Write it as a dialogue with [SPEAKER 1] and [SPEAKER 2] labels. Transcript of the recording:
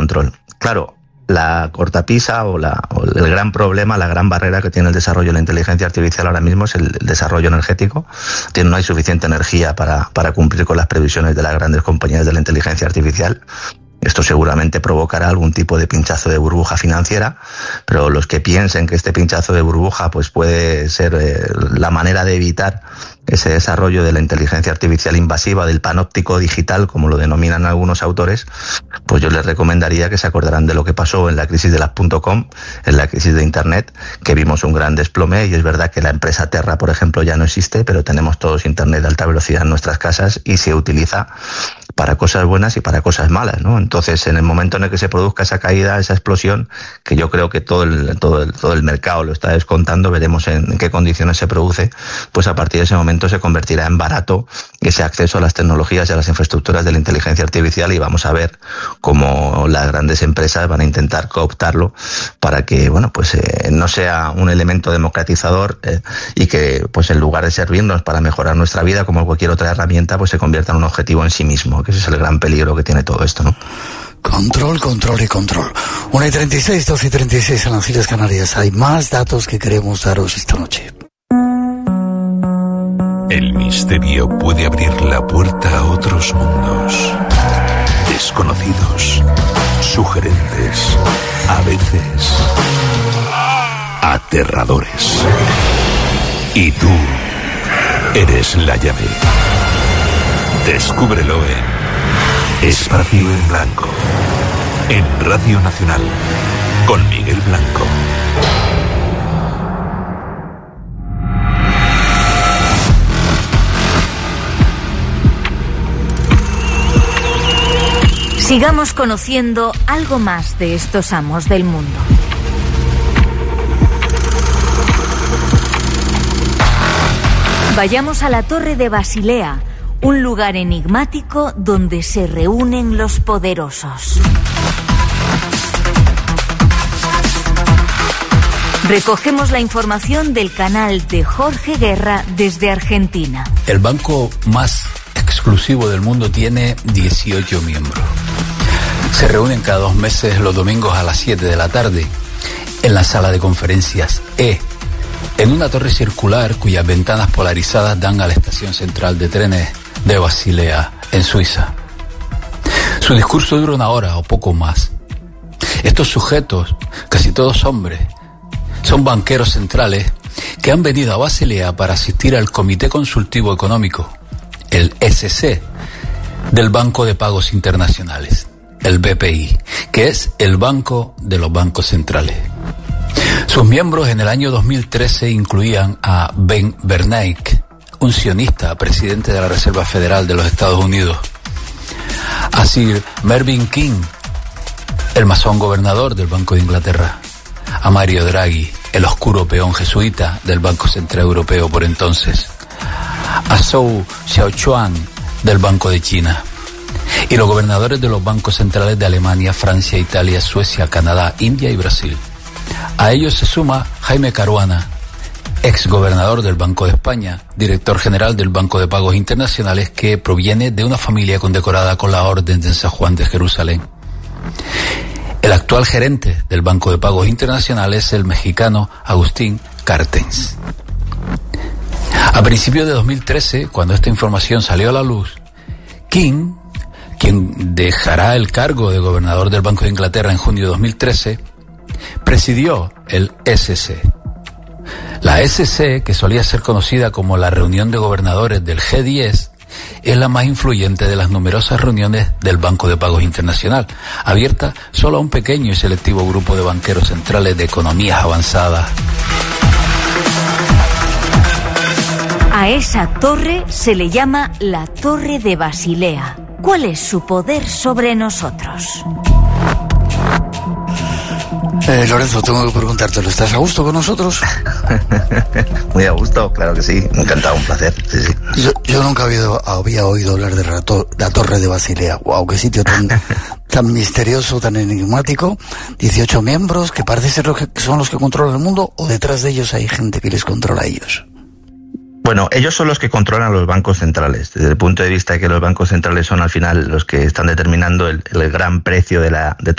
[SPEAKER 1] control. Claro, la cortapisa o el gran problema, la gran barrera que tiene el desarrollo de la inteligencia artificial ahora mismo es el desarrollo energético. No hay suficiente energía para cumplir con las previsiones de las grandes compañías de la inteligencia artificial. Esto seguramente provocará algún tipo de pinchazo de burbuja financiera, pero los que piensen que este pinchazo de burbuja pues puede ser la manera de evitar ese desarrollo de la inteligencia artificial invasiva, del panóptico digital, como lo denominan algunos autores, pues yo les recomendaría que se acordaran de lo que pasó en la crisis de las .com, en la crisis de Internet, que vimos un gran desplome, y es verdad que la empresa Terra, por ejemplo, ya no existe, pero tenemos todos Internet de alta velocidad en nuestras casas y se utiliza para cosas buenas y para cosas malas, ¿no? Entonces, en el momento en el que se produzca esa caída, esa explosión, que yo creo que todo el mercado lo está descontando, veremos en qué condiciones se produce, pues a partir de ese momento se convertirá en barato ese acceso a las tecnologías y a las infraestructuras de la inteligencia artificial, y vamos a ver cómo las grandes empresas van a intentar cooptarlo para que, bueno, pues no sea un elemento democratizador y que, pues en lugar de servirnos para mejorar nuestra vida como cualquier otra herramienta, pues se convierta en un objetivo en sí mismo, que ese es el gran peligro que tiene todo esto, ¿no?
[SPEAKER 2] Control, control y control. 1:36, 12:36 en las Islas Canarias. Hay más datos que queremos daros esta noche.
[SPEAKER 3] El misterio puede abrir la puerta a otros mundos, desconocidos, sugerentes, a veces aterradores. Y tú eres la llave. Descúbrelo en Espacio en Blanco, en Radio Nacional, con Miguel Blanco.
[SPEAKER 4] Sigamos conociendo algo más de estos amos del mundo. Vayamos a la Torre de Basilea, un lugar enigmático donde se reúnen los poderosos. Recogemos la información del canal de Jorge Guerra desde Argentina.
[SPEAKER 5] El banco más exclusivo del mundo tiene 18 miembros. Se reúnen cada 2 meses los domingos a las 7 de la tarde en la sala de conferencias E, en una torre circular cuyas ventanas polarizadas dan a la estación central de trenes de Basilea, en Suiza. Su discurso dura 1 hora o poco más. Estos sujetos, casi todos hombres, son banqueros centrales que han venido a Basilea para asistir al Comité Consultivo Económico, el SC, del Banco de Pagos Internacionales, el BPI, que es el banco de los bancos centrales. Sus miembros en el año 2013 incluían a Ben Bernanke, un sionista, presidente de la Reserva Federal de los Estados Unidos, a Sir Mervyn King, el masón gobernador del Banco de Inglaterra, a Mario Draghi, el oscuro peón jesuita del Banco Central Europeo por entonces, a Zhou Xiaochuan del Banco de China, y los gobernadores de los bancos centrales de Alemania, Francia, Italia, Suecia, Canadá, India y Brasil. A ellos se suma Jaime Caruana, ex gobernador del Banco de España, director general del Banco de Pagos Internacionales, que proviene de una familia condecorada con la Orden de San Juan de Jerusalén. El actual gerente del Banco de Pagos Internacionales es el mexicano Agustín Carstens. A principios de 2013, cuando esta información salió a la luz, King, quien dejará el cargo de gobernador del Banco de Inglaterra en junio de 2013, presidió el SC. La SC, que solía ser conocida como la reunión de gobernadores del G10, es la más influyente de las numerosas reuniones del Banco de Pagos Internacional, abierta solo a un pequeño y selectivo grupo de banqueros centrales de economías avanzadas.
[SPEAKER 4] A esa torre se le llama la Torre de Basilea. ¿Cuál es su poder sobre nosotros?
[SPEAKER 2] Lorenzo, tengo que preguntártelo. ¿Estás a gusto con nosotros?
[SPEAKER 1] Muy a gusto, claro que sí. Encantado, un placer. Sí, sí.
[SPEAKER 2] Yo nunca había oído hablar de la Torre de Basilea. Wow, qué sitio tan misterioso, tan enigmático. 18 miembros, que parece ser son los que controlan el mundo, o detrás de ellos hay gente que les controla a ellos.
[SPEAKER 1] Bueno, ellos son los que controlan los bancos centrales, desde el punto de vista de que los bancos centrales son al final los que están determinando el gran precio de